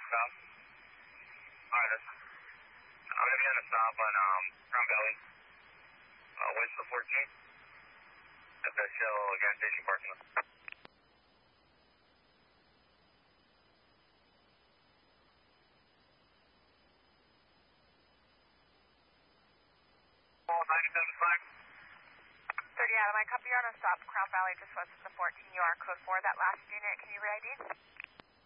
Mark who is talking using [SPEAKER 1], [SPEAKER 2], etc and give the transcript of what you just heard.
[SPEAKER 1] Stop. Alright, I'm going to be on a stop on Crown Valley, west of the 14th, at the Shell gas station parking lot.
[SPEAKER 2] 30 Adam, I copy you on a stop, Crown Valley, just west of the 14. You are code 4, that last unit, can you re-ID?